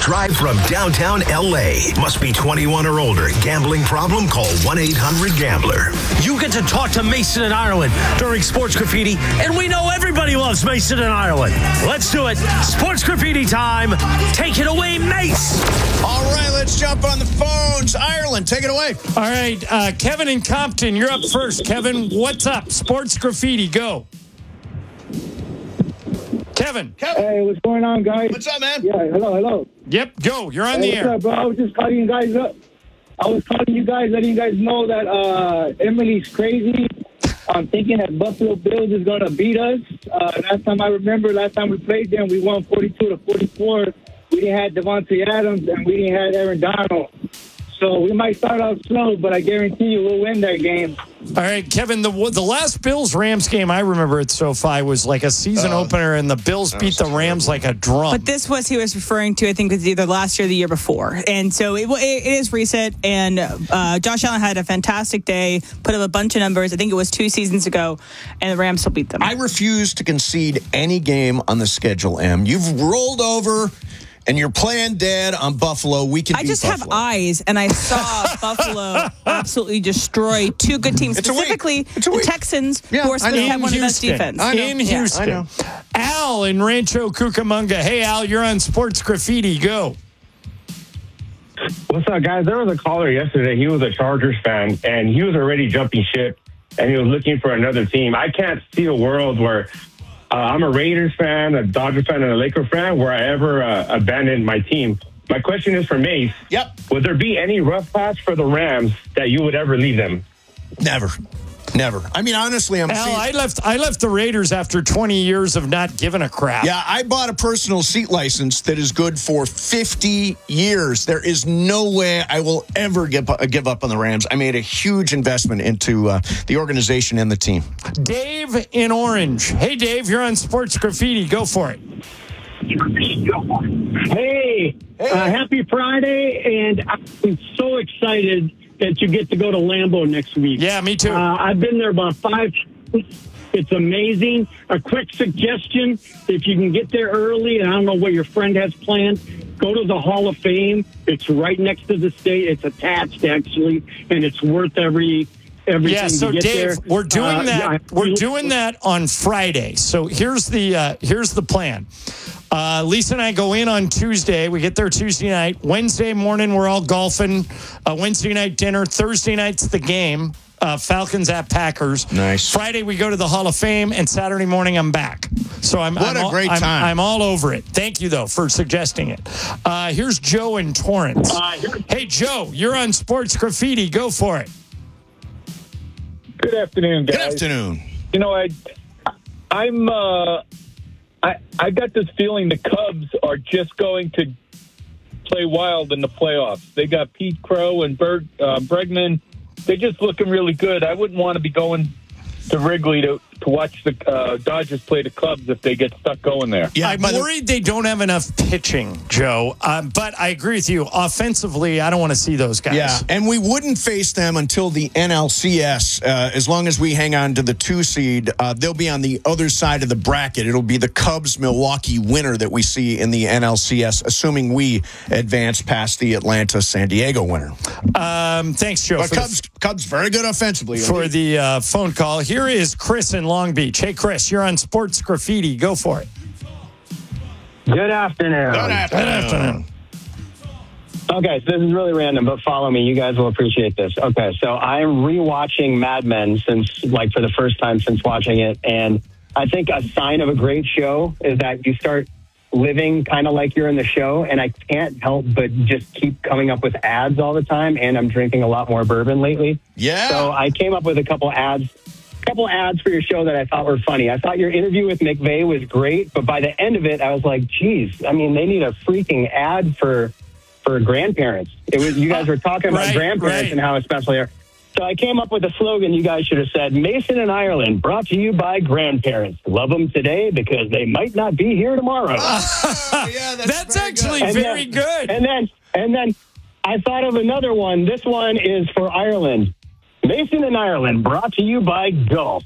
drive from downtown LA. Must be 21 or older. Gambling problem? Call 1-800-GAMBLER. You get to talk to Mason and Ireland during Sports Graffiti, and we know everybody loves Mason and Ireland. Let's do it. Sports Graffiti time. Take it away, Mace. All right, let's jump on the phones. Ireland, take it away. All right, Kevin in Compton, you're up first. Kevin, what's up? Sports Graffiti, go. Kevin. Hey, what's going on, guys? What's up, man? Yeah, hello. Yep, go. You're on the air. What's up, bro? I was just calling you guys up. I was calling you guys, letting you guys know that Emily's crazy. I'm thinking that Buffalo Bills is going to beat us. Last time we played them, we won 42-44. We didn't have Devontae Adams, and we didn't have Aaron Donald. So we might start off slow, but I guarantee you we'll win that game. All right, Kevin, the last Bills-Rams game I remember at SoFi was like a season opener, and the Bills beat the Rams like a drum. But this was he was referring to, I think, was either last year or the year before. And so it is recent, and Josh Allen had a fantastic day, put up a bunch of numbers. I think it was 2 seasons ago, and the Rams still beat them. I refuse to concede any game on the schedule, Em. You've rolled over, and you're playing dead on Buffalo. We can beat just Buffalo. have eyes, and I saw Buffalo absolutely destroy 2 good teams, specifically the Texans, who are supposed to have one of the best defense. In Houston. I know. Al in Rancho Cucamonga. Hey, Al, you're on Sports Graffiti. Go. What's up, guys? There was a caller yesterday. He was a Chargers fan, and he was already jumping ship, and he was looking for another team. I can't see a world where I'm a Raiders fan, a Dodgers fan, and a Lakers fan where I ever abandoned my team. My question is for Mace. Yep. Would there be any rough patch for the Rams that you would ever leave them? Never. I mean, honestly, Al, I left the Raiders after 20 years of not giving a crap. Yeah, I bought a personal seat license that is good for 50 years. There is no way I will ever give up on the Rams. I made a huge investment into the organization and the team. Dave in Orange. Hey, Dave, you're on Sports Graffiti. Go for it. Hey, happy Friday, and I'm so excited that you get to go to Lambeau next week. Yeah, me too. I've been there about 5 times. It's amazing. A quick suggestion, if you can get there early, and I don't know what your friend has planned, go to the Hall of Fame. It's right next to the state. It's attached, actually, and it's worth everything so to get Dave, there. we're doing that. We're doing that on Friday. So here's the plan. Lisa and I go in on Tuesday. We get there Tuesday night. Wednesday morning, we're all golfing. Wednesday night dinner. Thursday night's the game. Falcons at Packers. Nice. Friday, we go to the Hall of Fame, and Saturday morning, I'm back. So I'm a great time. I'm all over it. Thank you, though, for suggesting it. Here's Joe in Torrance. Hey, Joe, you're on Sports Graffiti. Go for it. Good afternoon, guys. Good afternoon. You know, I got this feeling the Cubs are just going to play wild in the playoffs. They got Pete Crow and Bregman. They're just looking really good. I wouldn't want to be going to Wrigley to watch the Dodgers play the Cubs if they get stuck going there. Yeah, I'm worried they don't have enough pitching, Joe. But I agree with you. Offensively, I don't want to see those guys. Yeah, and we wouldn't face them until the NLCS. As long as we hang on to the 2 seed, they'll be on the other side of the bracket. It'll be the Cubs-Milwaukee winner that we see in the NLCS, assuming we advance past the Atlanta-San Diego winner. Thanks, Joe. But Cubs very good offensively. For the phone call. Here is Chris in Long Beach. Hey, Chris, you're on Sports Graffiti. Go for it. Good afternoon. Good afternoon. Okay, so this is really random, but follow me. You guys will appreciate this. Okay, so I'm rewatching Mad Men for the first time since watching it, and I think a sign of a great show is that you start living kind of like you're in the show, and I can't help but just keep coming up with ads all the time, and I'm drinking a lot more bourbon lately. Yeah. So I came up with a couple ads for your show that I thought were funny. I thought your interview with McVay was great, but by the end of it, I was like, geez, I mean, they need a freaking ad for grandparents. You guys were talking about grandparents and how special they are. So I came up with a slogan you guys should have said, Mason and Ireland, brought to you by grandparents. Love them today because they might not be here tomorrow. Yeah, that's actually very good. And then I thought of another one. This one is for Ireland. Mason and Ireland, brought to you by golf.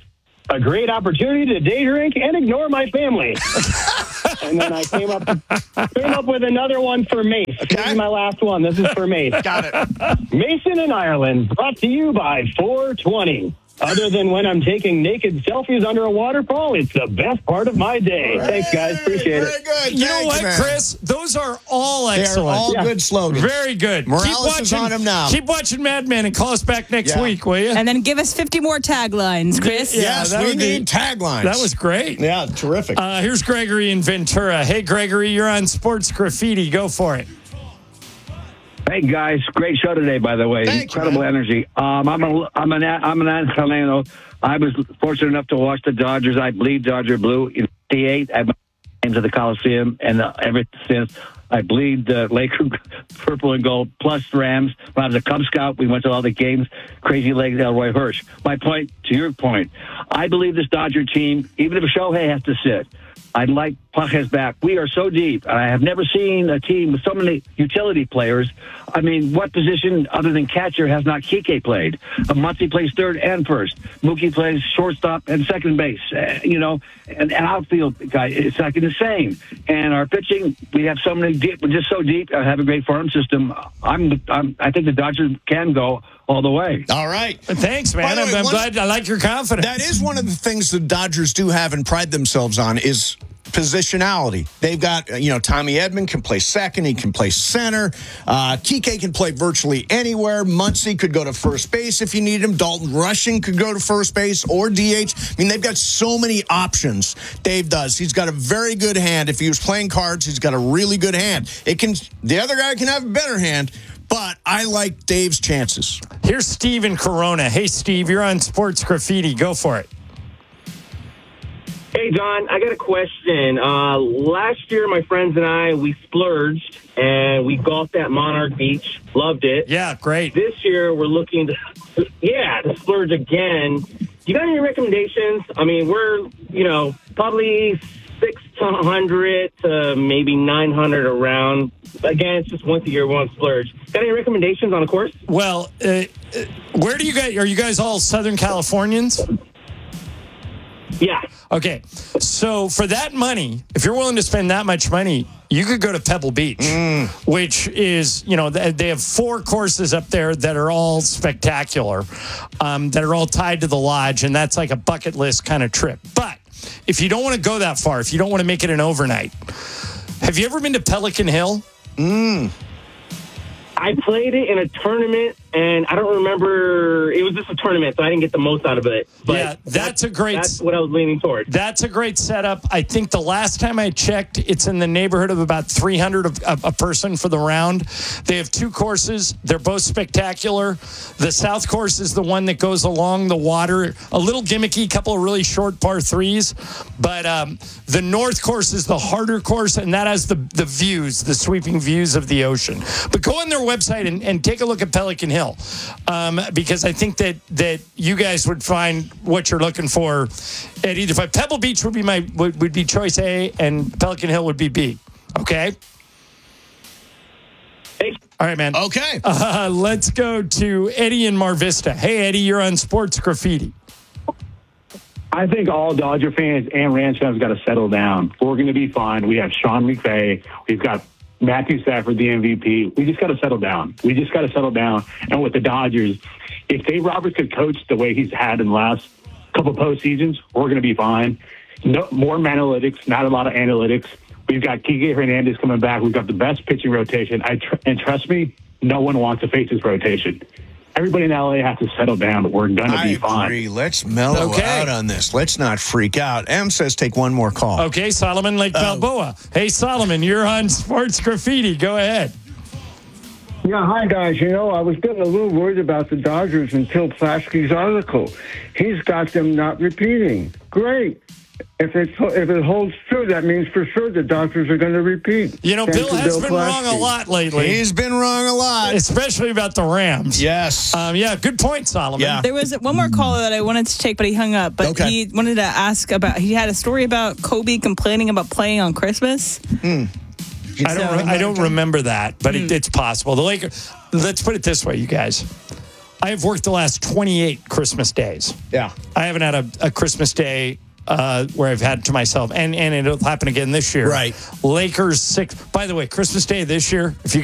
a great opportunity to day drink and ignore my family. And then I came up with another one for Mace. Okay. This is my last one. This is for Mace. Got it. Mason in Ireland, brought to you by 420. Other than when I'm taking naked selfies under a waterfall, it's the best part of my day. Thanks, guys. Appreciate it. Very good. You know what, man. Chris? Those are all They're excellent. all good slogans. Very good. Morales is on him now. Keep watching Mad Men and call us back next week, will you? And then give us 50 more taglines, Chris. Yes, that we would be- need taglines. That was great. Yeah, terrific. Here's Gregory in Ventura. Hey, Gregory, you're on Sports Graffiti. Go for it. Hey guys, great show today. By the way, incredible energy. I'm an Angelino. I was fortunate enough to watch the Dodgers. I bleed Dodger blue in '88. I went to the Coliseum, and ever since I bleed the Laker purple and gold plus Rams. When I was a Cub Scout, we went to all the games. Crazy legs, Elroy Hirsch. My point to your point, I believe this Dodger team, even if Shohei has to sit, I'd like Pages back. We are so deep. I have never seen a team with so many utility players. I mean, what position other than catcher has not Kike played? Muncy plays third and first. Mookie plays shortstop and second base. And outfield guy. It's like insane. And our pitching, we have so many deep. We're just so deep. I have a great farm system. I think the Dodgers can go all the way. All right. Thanks, man. I'm glad. I like your confidence. That is one of the things the Dodgers do have and pride themselves on is positionality. They've got, Tommy Edman can play second. He can play center. Kike can play virtually anywhere. Muncy could go to first base if you need him. Dalton Rushing could go to first base or DH. I mean, they've got so many options. Dave does. He's got a very good hand. If he was playing cards, he's got a really good hand. The other guy can have a better hand, but I like Dave's chances. Here's Steve in Corona. Hey, Steve, you're on Sports Graffiti. Go for it. Hey, John, I got a question. Last year, my friends and I, we splurged, and we golfed at Monarch Beach. Loved it. Yeah, great. This year, we're looking to splurge again. You got any recommendations? I mean, we're, probably 600 to maybe 900 around. Again, it's just once a year we want to splurge. Got any recommendations on a course? Well, where do you guys, are you guys all Southern Californians? Yeah. Okay. So for that money, if you're willing to spend that much money, you could go to Pebble Beach, which is, they have 4 courses up there that are all spectacular, that are all tied to the lodge. And that's like a bucket list kind of trip. But if you don't want to go that far, if you don't want to make it an overnight, have you ever been to Pelican Hill? I played it in a tournament, and I don't remember. It was just a tournament, so I didn't get the most out of it. But yeah, that's what I was leaning towards. That's a great setup. I think the last time I checked, it's in the neighborhood of about 300 a person for the round. They have 2 courses. They're both spectacular. The South course is the one that goes along the water. A little gimmicky, couple of really short par 3s. But the North course is the harder course, and that has the views, the sweeping views of the ocean. But go on their website and take a look at Pelican Hill, because I think that you guys would find what you're looking for at either. If Pebble Beach would be choice A, and Pelican Hill would be B. Okay. All right, man. Okay. Let's go to Eddie in Mar Vista. Hey, Eddie, you're on Sports Graffiti. I think all Dodger fans and Rams fans got to settle down. We're going to be fine. We have Sean McVay. We've got Matthew Stafford, the MVP. We just got to settle down. And with the Dodgers, if Dave Roberts could coach the way he's had in the last couple of postseasons, we're going to be fine. No, more analytics, not a lot of analytics. We've got Kike Hernandez coming back. We've got the best pitching rotation. And trust me, no one wants to face this rotation. Everybody in LA has to settle down, but we're going to be fine. I agree. Let's mellow out on this. Let's not freak out. M says take one more call. Okay, Solomon Lake Balboa. Hey, Solomon, you're on Sports Graffiti. Go ahead. Yeah, hi, guys. I was getting a little worried about the Dodgers until Plaschke's article. He's got them not repeating. Great. If it holds true, that means for sure the Dodgers are going to repeat. Bill has been wrong a lot lately. He's been wrong a lot. Especially about the Rams. Yes. Yeah, good point, Solomon. Yeah. There was one more caller that I wanted to take, but he hung up. But he wanted to ask he had a story about Kobe complaining about playing on Christmas. I don't remember that, but it's possible. The Lakers, let's put it this way, you guys. I've worked the last 28 Christmas days. Yeah. I haven't had a Christmas day where I've had to myself, and it'll happen again this year. Right. Lakers 6. By the way, Christmas Day this year, if you